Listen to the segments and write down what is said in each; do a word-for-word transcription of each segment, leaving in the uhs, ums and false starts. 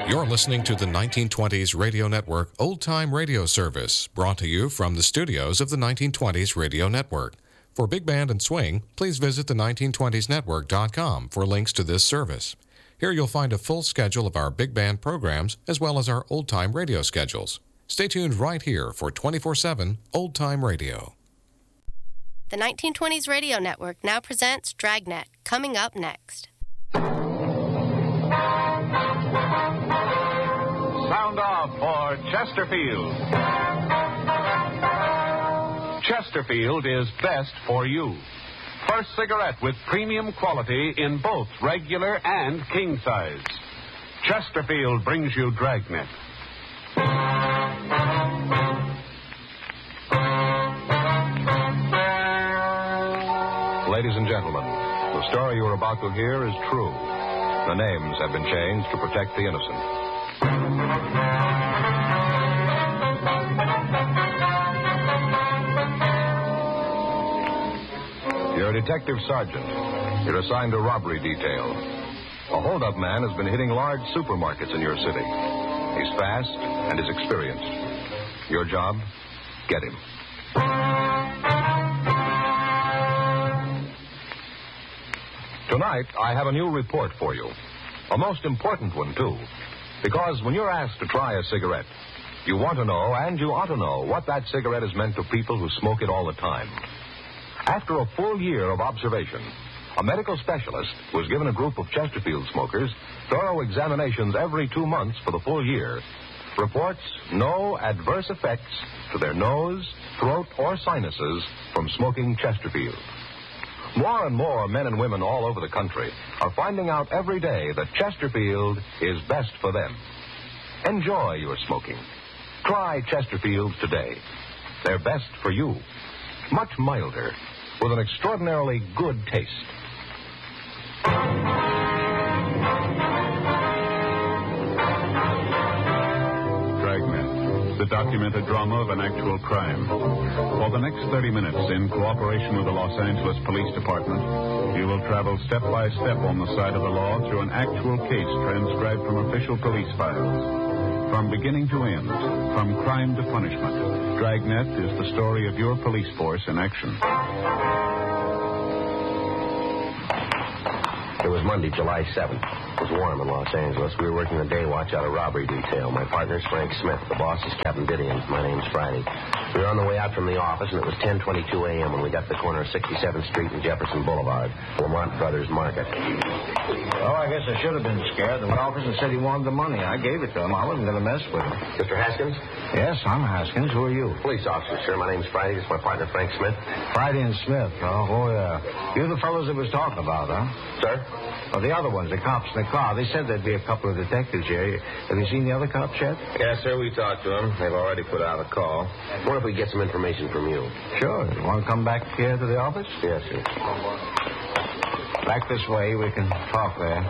You're listening to the nineteen twenties Radio Network Old Time Radio Service, brought to you from the studios of the nineteen twenties Radio Network. For Big Band and Swing, please visit the nineteen twenties network dot com for links to this service. Here you'll find a full schedule of our big band programs as well as our old-time radio schedules. Stay tuned right here for twenty-four seven Old Time Radio. The nineteen twenties Radio Network now presents Dragnet, coming up next. Sound off for Chesterfield. Chesterfield is best for you. First cigarette with premium quality in both regular and king size. Chesterfield brings you Dragnet. Ladies and gentlemen, the story you are about to hear is true. The names have been changed to protect the innocent. You're a detective sergeant. You're assigned to robbery detail. A hold-up man has been hitting large supermarkets in your city. He's fast and is experienced. Your job? Get him. Tonight, I have a new report for you. A most important one, too. Because when you're asked to try a cigarette, you want to know, and you ought to know, what that cigarette has meant to people who smoke it all the time. After a full year of observation, a medical specialist who has given a group of Chesterfield smokers thorough examinations every two months for the full year reports no adverse effects to their nose, throat, or sinuses from smoking Chesterfield. More and more men and women all over the country are finding out every day that Chesterfield is best for them. Enjoy your smoking. Try Chesterfields today. They're best for you. Much milder, with an extraordinarily good taste. Dragnet, the documented drama of an actual crime. For the next thirty minutes, in cooperation with the Los Angeles Police Department, you will travel step by step on the side of the law through an actual case transcribed from official police files. From beginning to end, from crime to punishment, Dragnet is the story of your police force in action. It was Monday, July seventh. It was warm in Los Angeles. We were working the day watch out of robbery detail. My partner's Frank Smith. The boss is Captain Didion. My name's Friday. We were on the way out from the office, and it was ten twenty-two a.m. when we got to the corner of sixty-seventh Street and Jefferson Boulevard, Lamont Brothers Market. Oh, I guess I should have been scared. The officer said he wanted the money. I gave it to him. I wasn't going to mess with him. Mister Haskins? Yes, I'm Haskins. Who are you? Police officer, sir. My name's Friday. This is my partner, Frank Smith. Friday and Smith. Oh, oh yeah. You're the fellows that was talking about, huh? Sir? Well, the other ones, the cops in the car. They said there'd be a couple of detectives here. Have you seen the other cops yet? Yes, sir. We talked to them. They've already put out a call. What if we get some information from you? Sure. You want to come back here to the office? Yes, sir. Back this way. We can talk there.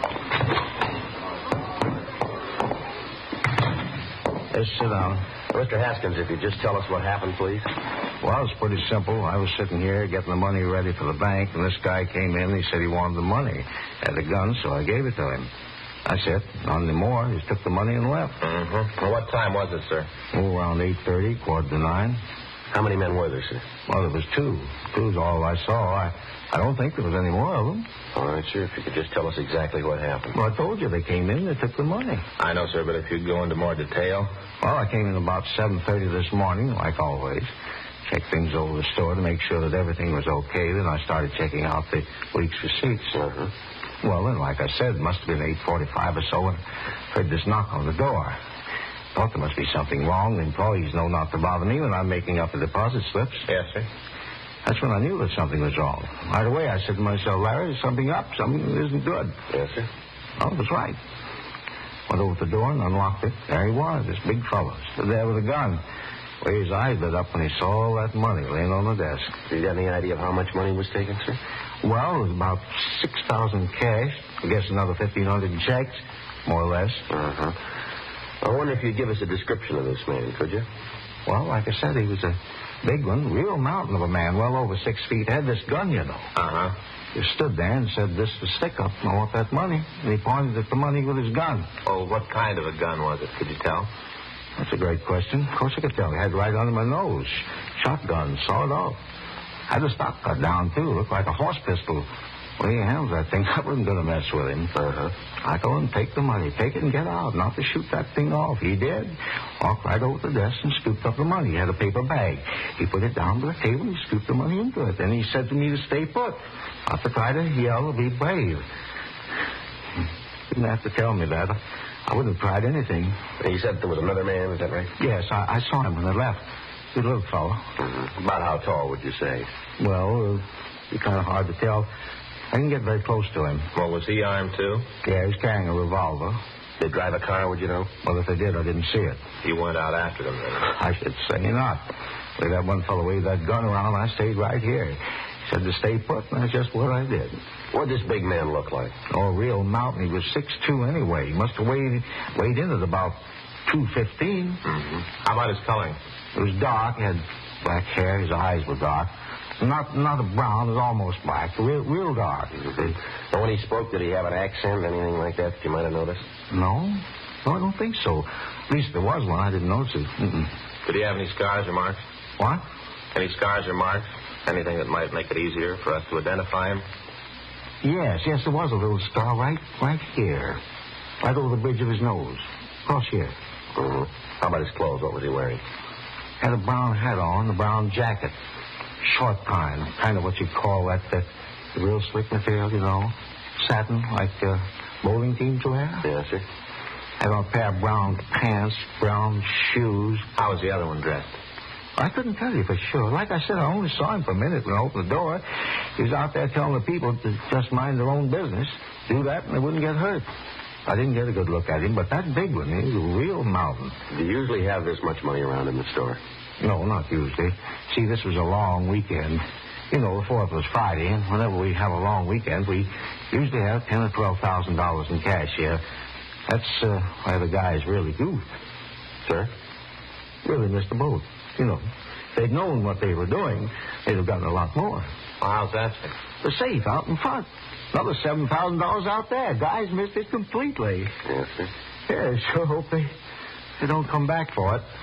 Just sit down. Mister Haskins, if you'd just tell us what happened, please. Well, it's pretty simple. I was sitting here getting the money ready for the bank, and this guy came in. He said he wanted the money. Had a gun, so I gave it to him. That's it. None more. He took the money and left. Mm-hmm. Well, what time was it, sir? Oh, around eight thirty, quarter to nine. How many men were there, sir? Well, there was two. Two's all I saw. I, I don't think there was any more of them. All right, sir. If you could just tell us exactly what happened. Well, I told you they came in. They took the money. I know, sir, but if you'd go into more detail. Well, I came in about seven thirty this morning, like always. Checked things over the store to make sure that everything was okay. Then I started checking out the week's receipts. Uh-huh. Well, then, like I said, it must have been eight forty-five or so, and heard this knock on the door. Thought there must be something wrong. The employees know not to bother me when I'm making up the deposit slips. Yes, sir. That's when I knew that something was wrong. Right away, I said to myself, Larry, there's something up. Something isn't good. Yes, sir. Well, it was right. Went over to the door and unlocked it. There he was, this big fellow, stood there with a gun. Well, his eyes lit up when he saw all that money laying on the desk. Do you got any idea of how much money was taken, sir? Well, it was about six thousand cash. I guess another fifteen hundred in checks, more or less. Uh-huh. I wonder if you'd give us a description of this man, could you? Well, like I said, he was a Big one, real mountain of a man, well over six feet, had this gun, you know. Uh-huh. He stood there and said, this is stick-up. I want that money. And he pointed at the money with his gun. Oh, what kind of a gun was it? Could you tell? That's a great question. Of course I could tell. He had it right under my nose. Shotgun, sawed off. Had the stock cut down, too. Looked like a horse pistol. Well, he handles that thing. I wasn't going to mess with him. Uh-huh. I told him, take the money. Take it and get out. Not to shoot that thing off. He did. Walked right over to the desk and scooped up the money. He had a paper bag. He put it down to the table and he scooped the money into it. Then he said to me to stay put. Not to try to yell or be brave. Didn't have to tell me that. I wouldn't have tried anything. He said there was another man, is that right? Yes, I, I saw him when I left. He's a little fellow. Mm-hmm. About how tall would you say? Well, uh, it's kind of hard to tell. I didn't get very close to him. Well, was he armed, too? Yeah, he was carrying a revolver. They drive a car, would you know? Well, if they did, I didn't see it. You went out after them, then? I should say not. They that one fellow waved that gun around, I stayed right here. He said to stay put, and that's just what I did. What'd this big man look like? Oh, a real mountain. He was six two anyway. He must have weighed, weighed in at about two fifteen. Mm-hmm. How about his coloring? It was dark. He had black hair. His eyes were dark. Not not a brown. It was almost black. Real, real dark. Mm-hmm. And when he spoke, did he have an accent, anything like that that you might have noticed? No. No, I don't think so. At least there was one. I didn't notice it. Mm-mm. Did he have any scars or marks? What? Any scars or marks? Anything that might make it easier for us to identify him? Yes, yes, there was a little scar right right here. Right over the bridge of his nose. Across here. Mm-hmm. How about his clothes? What was he wearing? Had a brown hat on, a brown jacket. Short kind. Kind of what you call that, that real slick material, you know. Satin, like uh, bowling teams wear. Yes, sir. Had on a pair of brown pants, brown shoes. How was the other one dressed? I couldn't tell you for sure. Like I said, I only saw him for a minute when I opened the door. He was out there telling the people to just mind their own business, do that, and they wouldn't get hurt. I didn't get a good look at him, but that big one, he was a real mountain. Do you usually have this much money around in the store? No, not usually. See, this was a long weekend. You know, the fourth was Friday, and whenever we have a long weekend, we usually have ten or twelve thousand dollars in cash here. That's uh, why the guys really goofed. Sir? Really missed the boat. You know, if they'd known what they were doing, they'd have gotten a lot more. Well, how's that, sir? The safe out in front. Another seven thousand dollars out there. Guys missed it completely. Yes, sir. Yeah, sure hope they, they don't come back for it.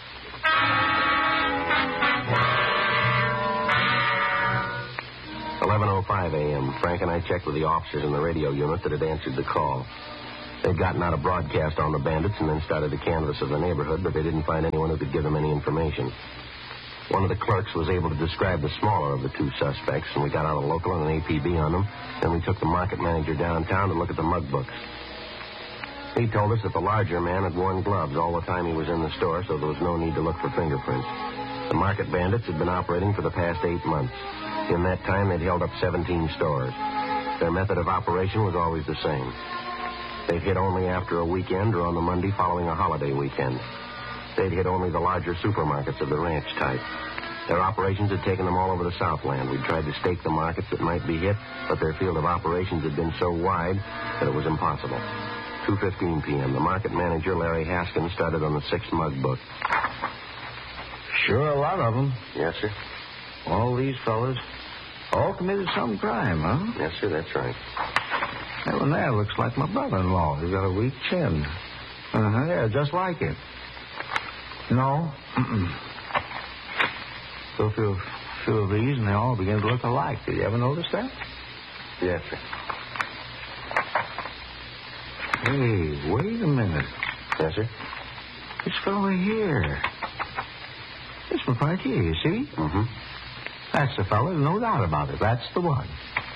eleven oh five a.m. Frank and I checked with the officers in the radio unit that had answered the call. They'd gotten out a broadcast on the bandits and then started a canvass of the neighborhood, but they didn't find anyone who could give them any information. One of the clerks was able to describe the smaller of the two suspects, and we got out a local and an A P B on them. Then we took the market manager downtown to look at the mug books. He told us that the larger man had worn gloves all the time he was in the store, so there was no need to look for fingerprints. The market bandits had been operating for the past eight months. In that time, they'd held up seventeen stores. Their method of operation was always the same. They'd hit only after a weekend or on the Monday following a holiday weekend. They'd hit only the larger supermarkets of the ranch type. Their operations had taken them all over the Southland. We'd tried to stake the markets that might be hit, but their field of operations had been so wide that it was impossible. two fifteen p.m., the market manager, Larry Haskins, started on the sixth mug book. Sure, a lot of them. Yes, sir. All these fellas, all committed some crime, huh? Yes, sir, that's right. That one there looks like my brother-in-law. He's got a weak chin. Uh-huh, yeah, just like it. No. Mm-mm. So a few, few of these, and they all begin to look alike. Did you ever notice that? Yes, sir. Hey, wait a minute. Yes, sir? This fellow here. This one right here, you see? Mm-hmm. That's the fellow, no doubt about it. That's the one.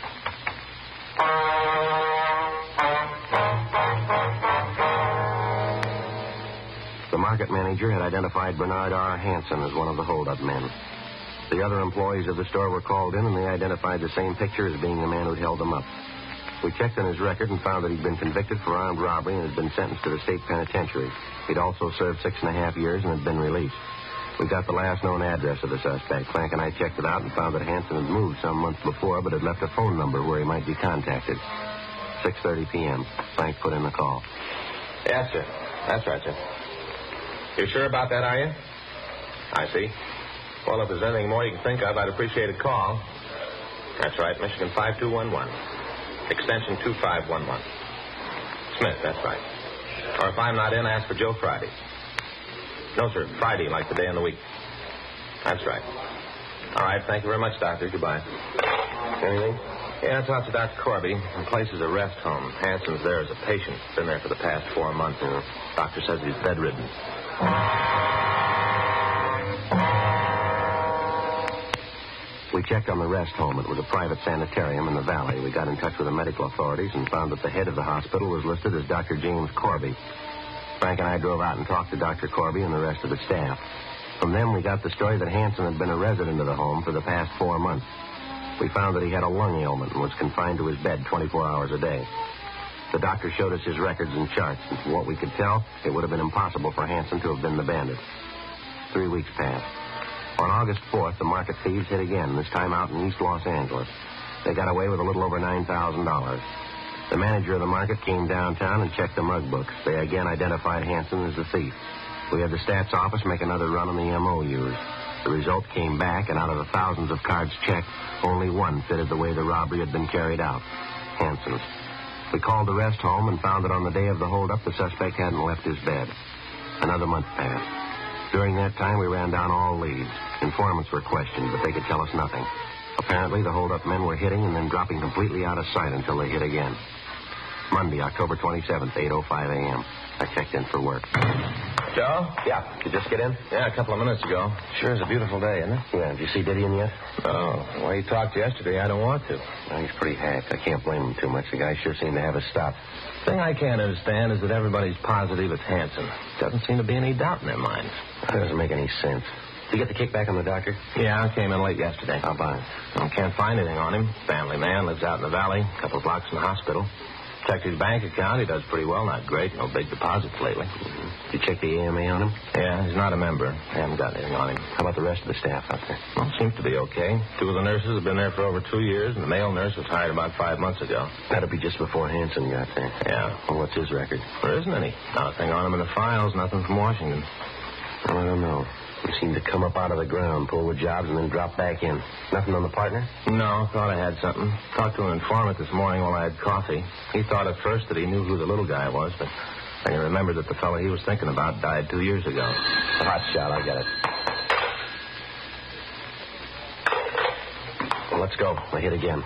The market manager had identified Bernard R. Hansen as one of the hold-up men. The other employees of the store were called in, and they identified the same picture as being the man who'd held them up. We checked on his record and found that he'd been convicted for armed robbery and had been sentenced to the state penitentiary. He'd also served six and a half years and had been released. We got the last known address of the suspect. Frank and I checked it out and found that Hansen had moved some months before, but had left a phone number where he might be contacted. six thirty p.m. Frank put in the call. Yes, sir. That's right, sir. You sure about that, are you? I see. Well, if there's anything more you can think of, I'd appreciate a call. That's right, Michigan five two one one. Extension two five one one. Smith, that's right. Or if I'm not in, ask for Joe Friday. No, sir, Friday, like the day in the week. That's right. All right, thank you very much, Doctor. Goodbye. Anything? Yeah, I talked to Doctor Corby. The place is a rest home. Hanson's there as a patient. Been there for the past four months. The doctor says he's bedridden. We checked on the rest home. It was a private sanitarium in the valley. We got in touch with the medical authorities and found that the head of the hospital was listed as Doctor James Corby. Frank and I drove out and talked to Doctor Corby and the rest of the staff. From them, we got the story that Hanson had been a resident of the home for the past four months. We found that he had a lung ailment and was confined to his bed twenty-four hours a day. The doctor showed us his records and charts, and from what we could tell, it would have been impossible for Hanson to have been the bandit. Three weeks passed. On August fourth, the market thieves hit again, this time out in East Los Angeles. They got away with a little over nine thousand dollars. The manager of the market came downtown and checked the mug books. They again identified Hanson as the thief. We had the stats office make another run on the M O Us. The result came back, and out of the thousands of cards checked, only one fitted the way the robbery had been carried out. Hanson's. We called the rest home and found that on the day of the holdup, the suspect hadn't left his bed. Another month passed. During that time, we ran down all leads. Informants were questioned, but they could tell us nothing. Apparently, the holdup men were hitting and then dropping completely out of sight until they hit again. Monday, October twenty-seventh, eight oh five a.m. I checked in for work. Joe? Yeah, did you just get in? Yeah, a couple of minutes ago. Sure is a beautiful day, isn't it? Yeah, did you see Didion yet? Oh, the way he talked yesterday, I don't want to. Well, he's pretty hacked. I can't blame him too much. The guy sure seemed to have his stop. The thing I can't understand is that everybody's positive it's Hanson. Doesn't seem to be any doubt in their minds. That doesn't make any sense. Did you get the kickback on the doctor? Yeah, I came in late yesterday. How about it? I can't find anything on him. Family man, lives out in the valley, a couple of blocks from the hospital. Checked his bank account. He does pretty well. Not great. No big deposits lately. Mm-hmm. Did you check the A M A on him? Yeah, he's not a member. I haven't got anything on him. How about the rest of the staff out there? Well, seems to be okay. Two of the nurses have been there for over two years, and the male nurse was hired about five months ago. That'll be just before Hanson got there. Yeah. Well, what's his record? There isn't any. Nothing on him in the files. Nothing from Washington. Well, I don't know. He seemed to come up out of the ground, pull the jobs, and then drop back in. Nothing on the partner? No, thought I had something. Talked to an informant this morning while I had coffee. He thought at first that he knew who the little guy was, but I remembered that the fellow he was thinking about died two years ago. A hot shot, I got it. Well, let's go. I hit again.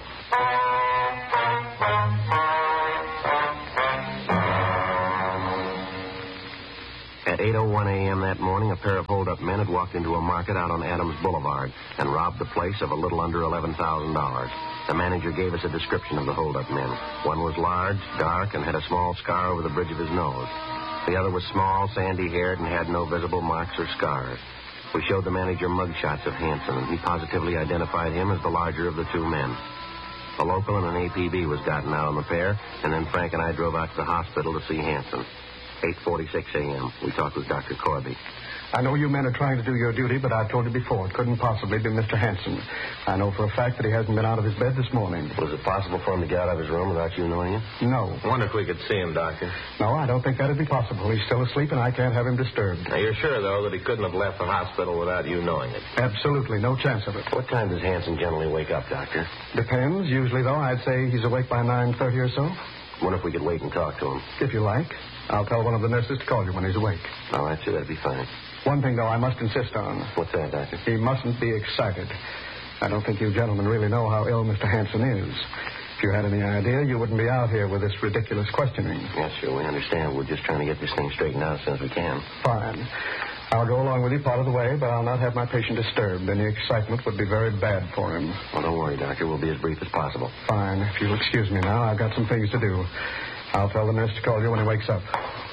At eight oh one a.m. that morning, a pair of hold-up men had walked into a market out on Adams Boulevard and robbed the place of a little under eleven thousand dollars. The manager gave us a description of the hold-up men. One was large, dark, and had a small scar over the bridge of his nose. The other was small, sandy-haired, and had no visible marks or scars. We showed the manager mugshots of Hanson, and he positively identified him as the larger of the two men. A local and an A P B was gotten out on the pair, and then Frank and I drove out to the hospital to see Hanson. eight forty-six a.m. We talked with Doctor Corby. I know you men are trying to do your duty, but I've told you before, it couldn't possibly be Mister Hanson. I know for a fact that he hasn't been out of his bed this morning. Was it possible for him to get out of his room without you knowing it? No. I wonder if we could see him, Doctor. No, I don't think that'd be possible. He's still asleep, and I can't have him disturbed. Now, you're sure, though, that he couldn't have left the hospital without you knowing it? Absolutely, no chance of it. What time does Hanson generally wake up, Doctor? Depends. Usually, though, I'd say he's awake by nine thirty or so. Wonder if we could wait and talk to him. If you like. I'll tell one of the nurses to call you when he's awake. All right, sure, that'd be fine. One thing, though, I must insist on. What's that, Doctor? He mustn't be excited. I don't think you gentlemen really know how ill Mister Hanson is. If you had any idea, you wouldn't be out here with this ridiculous questioning. Yes, sure, we understand. We're just trying to get this thing straightened out as soon as we can. Fine. I'll go along with you part of the way, but I'll not have my patient disturbed. Any excitement would be very bad for him. Well, don't worry, Doctor. We'll be as brief as possible. Fine. If you'll excuse me now, I've got some things to do. I'll tell the nurse to call you when he wakes up.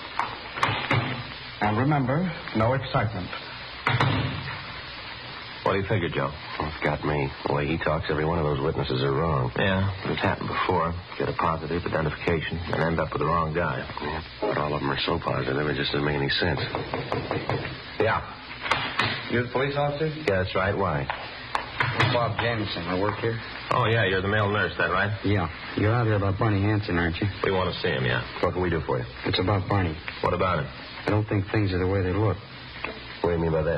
And remember, no excitement. What do you figure, Joe? Well, it's got me. The way he talks, every one of those witnesses are wrong. Yeah, it's happened before. Get a positive identification and end up with the wrong guy. Yeah, but all of them are so positive, it just doesn't make any sense. Yeah. You're the police officer? Yeah, that's right. Why? I'm Bob Jamison. I work here. Oh, yeah, you're the male nurse, that right? Yeah. You're out here about Barney Hanson, aren't you? We want to see him, yeah. What can we do for you? It's about Barney. What about him? I don't think things are the way they look. What do you mean by that?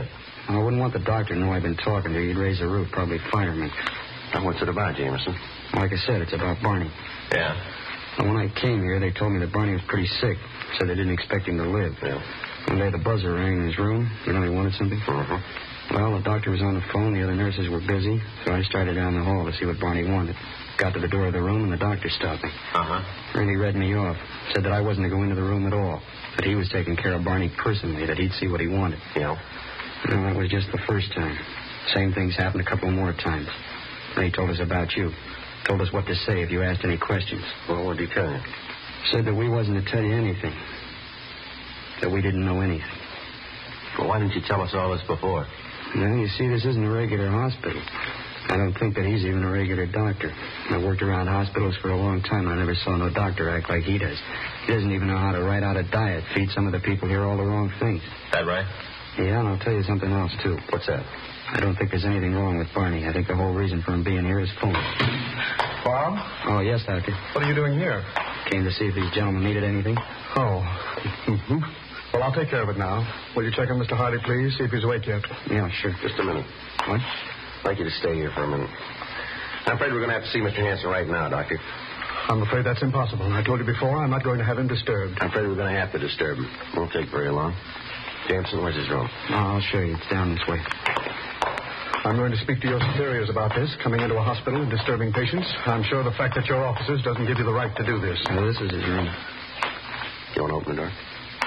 I wouldn't want the doctor to know I've been talking to you. He'd raise the roof, probably fire me. Now, what's it about, Jameson? Like I said, it's about Barney. Yeah? And when I came here, they told me that Barney was pretty sick. Said they didn't expect him to live. Yeah. One day the buzzer rang in his room. You know he wanted something? Mm-hmm. Well, the doctor was on the phone. The other nurses were busy. So I started down the hall to see what Barney wanted. Got to the door of the room, and the doctor stopped me. Uh-huh. Really read me off. Said that I wasn't to go into the room at all. That he was taking care of Barney personally. That he'd see what he wanted. Yeah? No, that was just the first time. Same things happened a couple more times. And he told us about you. Told us what to say if you asked any questions. Well, what did he tell you? Said that we wasn't to tell you anything. That we didn't know anything. Well, why didn't you tell us all this before? Well, you see, this isn't a regular hospital. I don't think that he's even a regular doctor. I worked around hospitals for a long time. I never saw no doctor act like he does. He doesn't even know how to write out a diet, feed some of the people here all the wrong things. That right? Yeah, and I'll tell you something else, too. What's that? I don't think there's anything wrong with Barney. I think the whole reason for him being here is phony. Bob? Oh, yes, Doctor. What are you doing here? Came to see if these gentlemen needed anything. Oh. Mm-hmm. Well, I'll take care of it now. Will you check on Mister Hardy, please? See if he's awake yet. Yeah, sure. Just a minute. What? I'd like you to stay here for a minute. I'm afraid we're going to have to see Mister Hanson right now, Doctor. I'm afraid that's impossible. I told you before, I'm not going to have him disturbed. I'm afraid we're going to have to disturb him. Won't take very long. Jameson, where's his room? Oh, I'll show you. It's down this way. I'm going to speak to your superiors about this, coming into a hospital and disturbing patients. I'm sure the fact that your officers doesn't give you the right to do this. Well, this is his room. You want to open the door?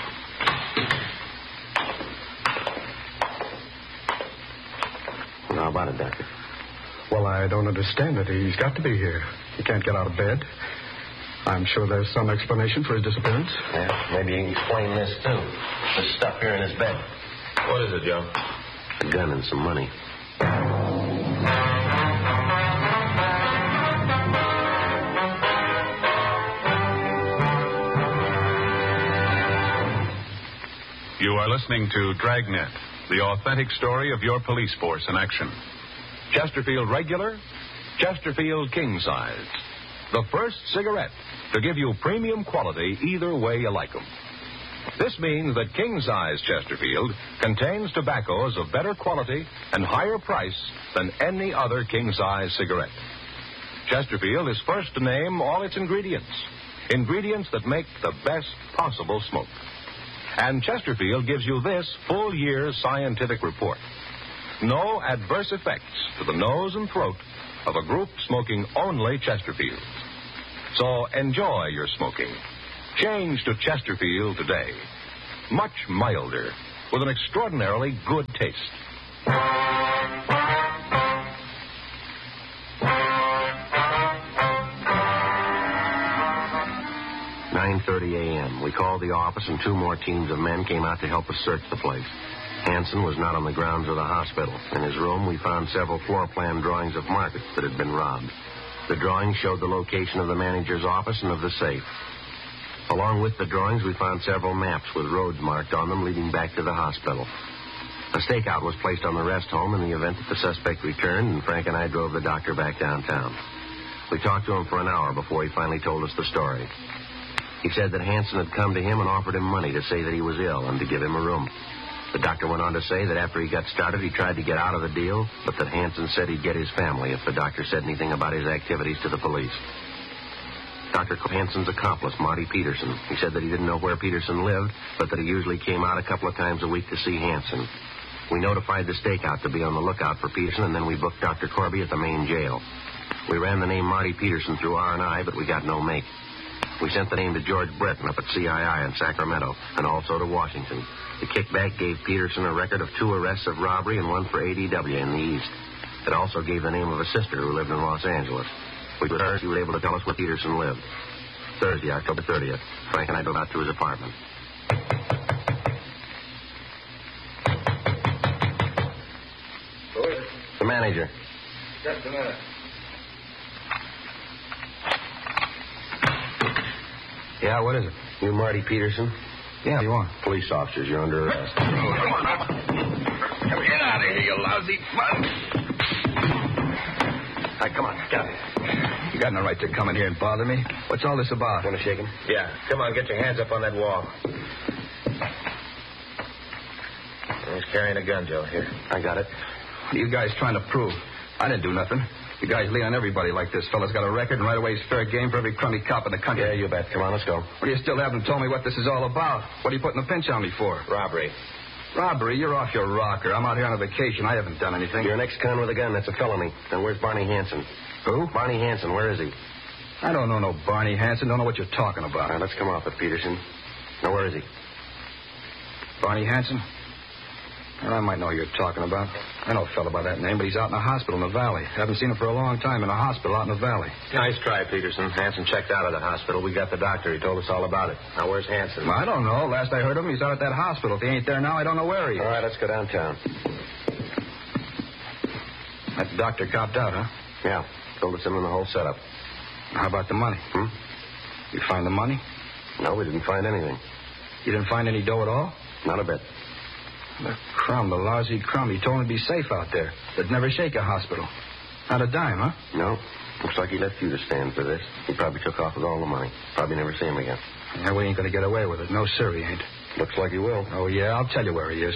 Well, how about it, Doctor? Well, I don't understand it. He's got to be here. He can't get out of bed. I'm sure there's some explanation for his disappearance. Yeah, maybe you can explain this, too. This stuff here in his bed. What is it, Joe? A gun and some money. You are listening to Dragnet, the authentic story of your police force in action. Chesterfield Regular, Chesterfield King Size. The first cigarette to give you premium quality either way you like them. This means that King Size Chesterfield contains tobaccos of better quality and higher price than any other King Size cigarette. Chesterfield is first to name all its ingredients. Ingredients that make the best possible smoke. And Chesterfield gives you this full year's scientific report. No adverse effects to the nose and throat of a group smoking only Chesterfield. So enjoy your smoking. Change to Chesterfield today. Much milder, with an extraordinarily good taste. nine thirty a.m. We called the office, and two more teams of men came out to help us search the place. Hanson was not on the grounds of the hospital. In his room, we found several floor plan drawings of markets that had been robbed. The drawings showed the location of the manager's office and of the safe. Along with the drawings, we found several maps with roads marked on them leading back to the hospital. A stakeout was placed on the rest home in the event that the suspect returned, and Frank and I drove the doctor back downtown. We talked to him for an hour before he finally told us the story. He said that Hanson had come to him and offered him money to say that he was ill and to give him a room. The doctor went on to say that after he got started, he tried to get out of the deal, but that Hanson said he'd get his family if the doctor said anything about his activities to the police. Doctor Hanson's accomplice, Marty Peterson, he said that he didn't know where Peterson lived, but that he usually came out a couple of times a week to see Hanson. We notified the stakeout to be on the lookout for Peterson, and then we booked Doctor Corby at the main jail. We ran the name Marty Peterson through R and I, but we got no make. We sent the name to George Breton up at C I I in Sacramento, and also to Washington. The kickback gave Peterson a record of two arrests of robbery and one for A D W in the East. It also gave the name of a sister who lived in Los Angeles. We with her, she was able to tell us where Peterson lived. Thursday, October thirtieth, Frank and I drove out to his apartment. Who is it? The manager. Just a minute. Yeah, what is it? You Marty Peterson? Yeah, you are. Police officers, you're under arrest. Come on, get out of here, you lousy fun. All right, come on, get out of here. You got no right to come in here and bother me. What's all this about? Want to shake him? Yeah. Come on, get your hands up on that wall. He's carrying a gun, Joe. Here. I got it. What are you guys trying to prove? I didn't do nothing. You guys lean on everybody like this. Fella's got a record, and right away he's fair game for every crummy cop in the country. Yeah, you bet. Come on, let's go. Well, you still haven't told me what this is all about. What are you putting the pinch on me for? Robbery. Robbery? You're off your rocker. I'm out here on a vacation. I haven't done anything. You're an ex-con with a gun. That's a felony. Then where's Barney Hanson? Who? Barney Hanson. Where is he? I don't know no Barney Hanson. Don't know what you're talking about. All right, let's come off it, Peterson. Now, where is he? Barney Hanson? Well, I might know who you're talking about. I know a fellow by that name, but he's out in a hospital in the valley. Haven't seen him for a long time in a hospital out in the valley. Nice try, Peterson. Hanson checked out of the hospital. We got the doctor. He told us all about it. Now, where's Hanson? Well, I don't know. Last I heard of him, he's out at that hospital. If he ain't there now, I don't know where he is. All right, let's go downtown. That doctor copped out, huh? Yeah. Told us him in the whole setup. How about the money? Hmm? You find the money? No, we didn't find anything. You didn't find any dough at all? Not a bit. The crumb, the lousy crumb. He told me to be safe out there. They'd never shake a hospital. Not a dime, huh? No. Looks like he left you to stand for this. He probably took off with all the money. Probably never see him again. Yeah, we ain't going to get away with it. No, sir, he ain't. Looks like he will. Oh, yeah, I'll tell you where he is.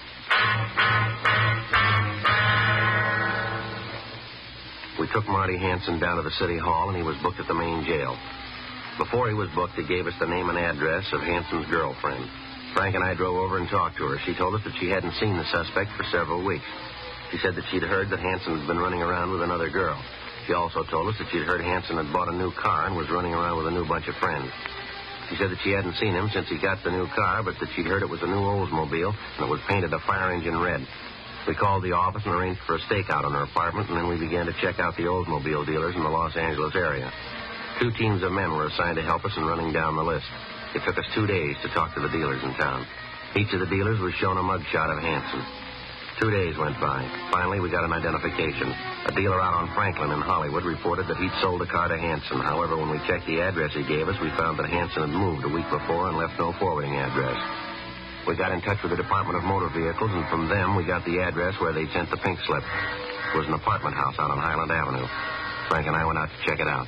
We took Marty Hanson down to the city hall, and he was booked at the main jail. Before he was booked, he gave us the name and address of Hanson's girlfriend. Frank and I drove over and talked to her. She told us that she hadn't seen the suspect for several weeks. She said that she'd heard that Hanson had been running around with another girl. She also told us that she'd heard Hanson had bought a new car and was running around with a new bunch of friends. She said that she hadn't seen him since he got the new car, but that she'd heard it was a new Oldsmobile, and it was painted a fire engine red. We called the office and arranged for a stakeout on her apartment, and then we began to check out the Oldsmobile dealers in the Los Angeles area. Two teams of men were assigned to help us in running down the list. It took us two days to talk to the dealers in town. Each of the dealers was shown a mugshot of Hanson. Two days went by. Finally, we got an identification. A dealer out on Franklin in Hollywood reported that he'd sold a car to Hanson. However, when we checked the address he gave us, we found that Hanson had moved a week before and left no forwarding address. We got in touch with the Department of Motor Vehicles, and from them we got the address where they sent the pink slip. It was an apartment house out on Highland Avenue. Frank and I went out to check it out.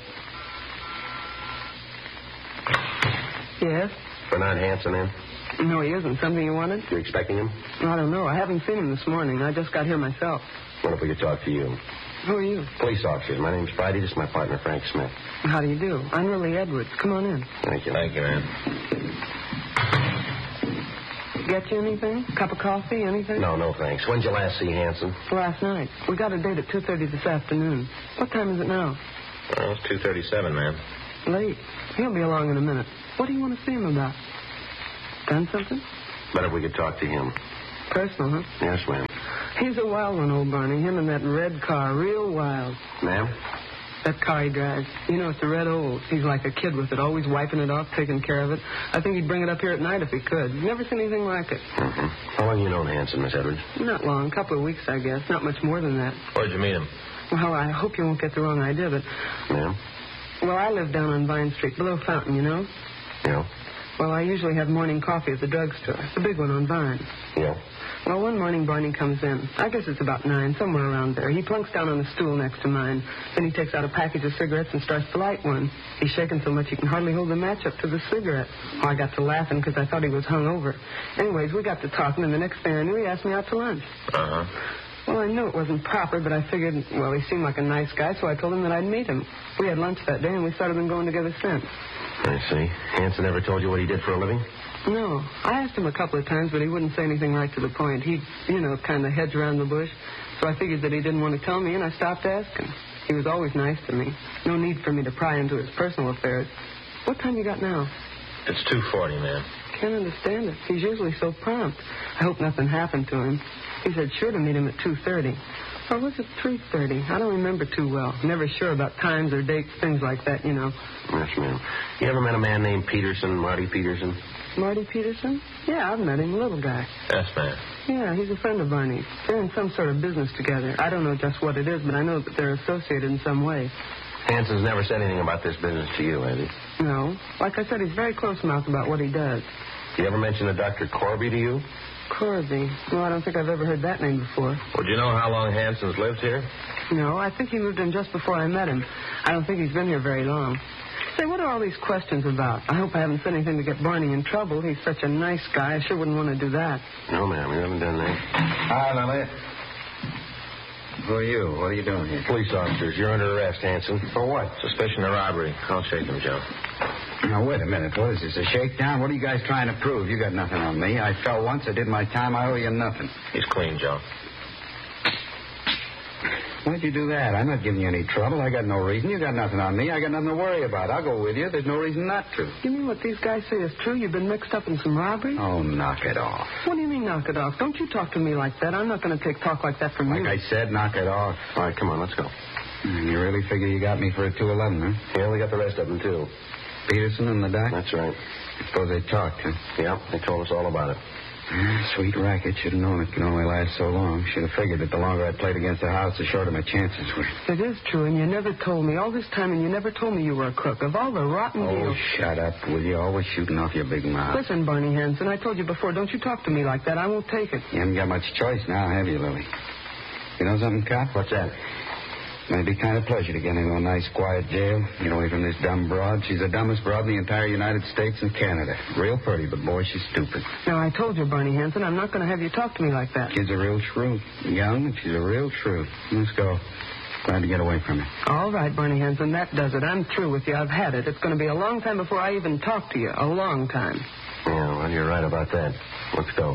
Yes? Bernard Hanson in? No, he isn't. Something you wanted? You expecting him? I don't know. I haven't seen him this morning. I just got here myself. What if we could talk to you? Who are you? Police officers. My name's Friday. This is my partner, Frank Smith. How do you do? I'm Lily Edwards. Come on in. Thank you. Thank you, man. Get you anything? Cup of coffee? Anything? No, no, thanks. When'd you last see Hanson? Last night. We got a date at two thirty this afternoon. What time is it now? Well, it's two thirty-seven, man. Late. He'll be along in a minute. What do you want to see him about? Done something? Better if we could talk to him. Personal, huh? Yes, ma'am. He's a wild one, old Barney. Him and that red car. Real wild. Ma'am? That car he drives. You know, it's a red Olds. He's like a kid with it, always wiping it off, taking care of it. I think he'd bring it up here at night if he could. Never seen anything like it. Mm-hmm. How long you known Hanson, Miss Edwards? Not long. A couple of weeks, I guess. Not much more than that. Where'd you meet him? Well, I hope you won't get the wrong idea, but... Ma'am? Well, I live down on Vine Street, below Fountain, you know? Yeah. Well, I usually have morning coffee at the drugstore. It's a big one on Vine. Yeah. Well, one morning Barney comes in. I guess it's about nine, somewhere around there. He plunks down on a stool next to mine. Then he takes out a package of cigarettes and starts to light one. He's shaking so much he can hardly hold the match up to the cigarette. Oh, I got to laughing because I thought he was hungover. Anyways, we got to talking, and the next thing I knew, he asked me out to lunch. Uh-huh. Well, I knew it wasn't proper, but I figured, well, he seemed like a nice guy, so I told him that I'd meet him. We had lunch that day, and we started been going together since. I see. Hanson ever told you what he did for a living? No. I asked him a couple of times, but he wouldn't say anything right to the point. He'd, you know, kind of hedge around the bush. So I figured that he didn't want to tell me, and I stopped asking. He was always nice to me. No need for me to pry into his personal affairs. What time you got now? It's two forty, man. Can't understand it. He's usually so prompt. I hope nothing happened to him. He said sure to meet him at two thirty. Or was it three thirty? I don't remember too well. Never sure about times or dates, things like that, you know. Yes, ma'am. You ever met a man named Peterson, Marty Peterson? Marty Peterson? Yeah, I've met him, a little guy. Yes, ma'am. Yeah, he's a friend of Barney's. They're in some sort of business together. I don't know just what it is, but I know that they're associated in some way. Hanson's never said anything about this business to you, has he? No. Like I said, he's very close-mouthed about what he does. Did he ever mention a Doctor Corby to you? Corby? No, I don't think I've ever heard that name before. Would you know how long Hanson's lived here? No, I think he moved in just before I met him. I don't think he's been here very long. Say, what are all these questions about? I hope I haven't said anything to get Barney in trouble. He's such a nice guy. I sure wouldn't want to do that. No, ma'am, you haven't done that. Hi, Lily. Who are you? What are you doing here? Police officers, you're under arrest, Hanson. For what? Suspicion of robbery. I'll shake him, Joe. Now, wait a minute. What is this, a shakedown? What are you guys trying to prove? You got nothing on me. I fell once. I did my time. I owe you nothing. He's clean, Joe. Why'd you do that? I'm not giving you any trouble. I got no reason. You got nothing on me. I got nothing to worry about. I'll go with you. There's no reason not to. You mean what these guys say is true? You've been mixed up in some robbery? Oh, knock it off. What do you mean, knock it off? Don't you talk to me like that. I'm not going to take talk like that from like you. Like I said, knock it off. All right, come on, let's go. You really figure you got me for a two eleven, huh? Yeah, we got the rest of them, too. Peterson and the doc? That's right. Suppose they talked, huh? Yeah, they told us all about it. Ah, sweet racket. Should have known it could only last so long. Should have figured that the longer I played against the house, the shorter my chances were. It is true, and you never told me. All this time, and you never told me you were a crook. Of all the rotten Oh, deals... shut up, will you? Always shooting off your big mouth. Listen, Barney Hanson, I told you before, don't you talk to me like that. I won't take it. You haven't got much choice now, have you, Lily? You know something, Cop? What's that? Might be kind of pleasure to get into a nice, quiet jail. Get away from this dumb broad. She's the dumbest broad in the entire United States and Canada. Real pretty, but, boy, she's stupid. Now, I told you, Barney Hanson, I'm not going to have you talk to me like that. Kid's a real shrew. Young, and she's a real shrew. Let's go. Glad to get away from her. All right, Barney Hanson, that does it. I'm through with you. I've had it. It's going to be a long time before I even talk to you. A long time. Yeah, well, you're right about that. Let's go.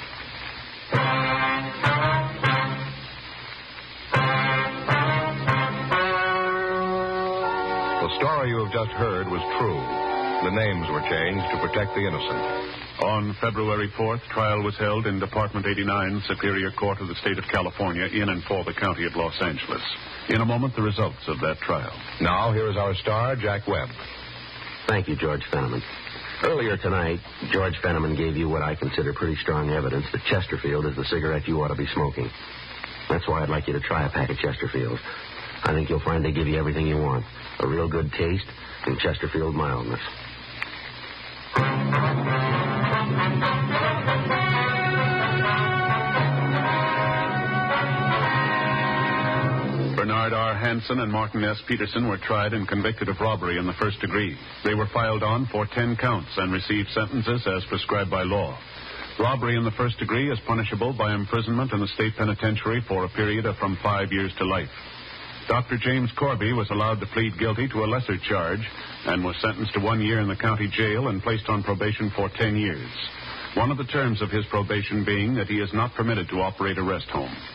The story you have just heard was true. The names were changed to protect the innocent. On February fourth, trial was held in Department eighty-nine, Superior Court of the State of California, in and for the County of Los Angeles. In a moment, the results of that trial. Now, here is our star, Jack Webb. Thank you, George Fenneman. Earlier tonight, George Fenneman gave you what I consider pretty strong evidence that Chesterfield is the cigarette you ought to be smoking. That's why I'd like you to try a pack of Chesterfields. I think you'll find they give you everything you want. A real good taste and Chesterfield mildness. Bernard R. Hanson and Martin S. Peterson were tried and convicted of robbery in the first degree. They were filed on for ten counts and received sentences as prescribed by law. Robbery in the first degree is punishable by imprisonment in the state penitentiary for a period of from five years to life. Doctor James Corby was allowed to plead guilty to a lesser charge and was sentenced to one year in the county jail and placed on probation for ten years. One of the terms of his probation being that he is not permitted to operate a rest home.